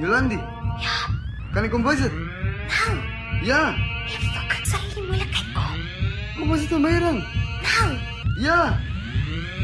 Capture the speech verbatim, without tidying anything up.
Yolandi. Ja. Kan ik kom visit? Nou. Ja. Even kan sal nie moeilikheid kom. Kom visit na Mayran. Nou. Ja.